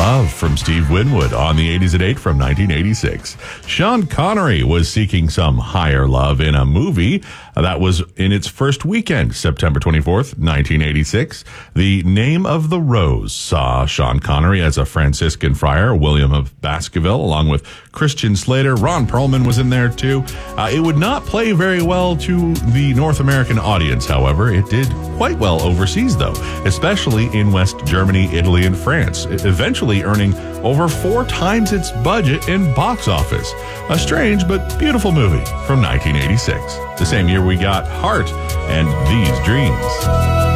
Love from Steve Winwood on the 80s at 8 from 1986. Sean Connery was seeking some higher love in a movie that was in its first weekend, September 24th, 1986. The Name of the Rose saw Sean Connery as a Franciscan friar, William of Baskerville, along with Christian Slater. Ron Perlman was in there too. It would not play very well to the North American audience, however. It did quite well overseas, though, especially in West Germany, Italy, and France, eventually earning over 4 times its budget in box office. A strange but beautiful movie from 1986. The same year we got Heart and These Dreams.